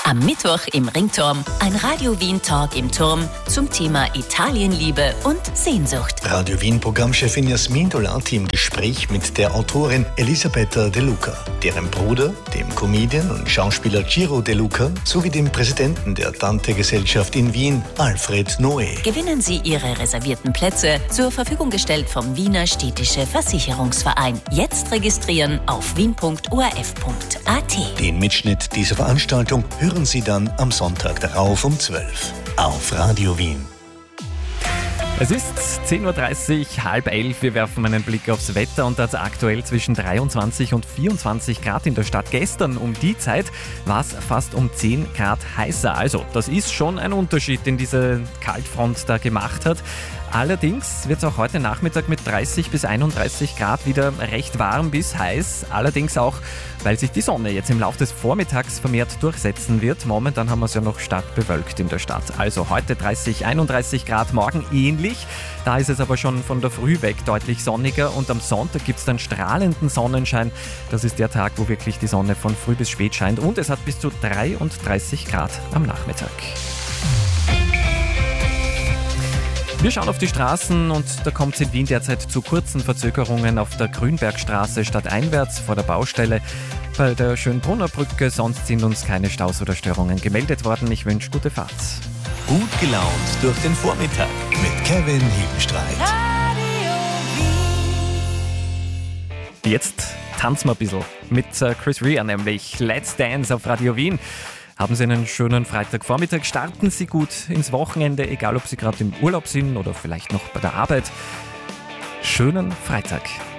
Am Mittwoch im Ringturm ein Radio Wien Talk im Turm zum Thema Italienliebe und Sehnsucht. Radio Wien Programmchefin Jasmin Dolati im Gespräch mit der Autorin Elisabetta De Luca, deren Bruder, dem Comedian und Schauspieler Ciro De Luca, sowie dem Präsidenten der Dante-Gesellschaft in Wien, Alfred Noé. Gewinnen Sie Ihre reservierten Plätze, zur Verfügung gestellt vom Wiener Städtische Versicherungsverein. Jetzt registrieren auf wien.orf.at. Den Mitschnitt dieser Veranstaltung hören Sie dann am Sonntag darauf um 12 auf Radio Wien. Es ist 10.30 Uhr, 10:30. Wir werfen einen Blick aufs Wetter und das aktuell zwischen 23 und 24 Grad in der Stadt. Gestern um die Zeit war es fast um 10 Grad heißer. Also das ist schon ein Unterschied, den diese Kaltfront da gemacht hat. Allerdings wird es auch heute Nachmittag mit 30 bis 31 Grad wieder recht warm bis heiß. Allerdings auch, weil sich die Sonne jetzt im Laufe des Vormittags vermehrt durchsetzen wird. Momentan haben wir es ja noch stark bewölkt in der Stadt. Also heute 30, 31 Grad, morgen ähnlich. Da ist es aber schon von der Früh weg deutlich sonniger und am Sonntag gibt es dann strahlenden Sonnenschein. Das ist der Tag, wo wirklich die Sonne von früh bis spät scheint und es hat bis zu 33 Grad am Nachmittag. Wir schauen auf die Straßen und da kommt es in Wien derzeit zu kurzen Verzögerungen auf der Grünbergstraße stadteinwärts vor der Baustelle. Bei der Schönbrunner Brücke sonst sind uns keine Staus oder Störungen gemeldet worden. Ich wünsche gute Fahrt. Gut gelaunt durch den Vormittag mit Kevin Hebenstreit. Jetzt tanzen wir ein bisschen mit Chris Rea, nämlich Let's Dance auf Radio Wien. Haben Sie einen schönen Freitagvormittag, starten Sie gut ins Wochenende, egal ob Sie gerade im Urlaub sind oder vielleicht noch bei der Arbeit. Schönen Freitag.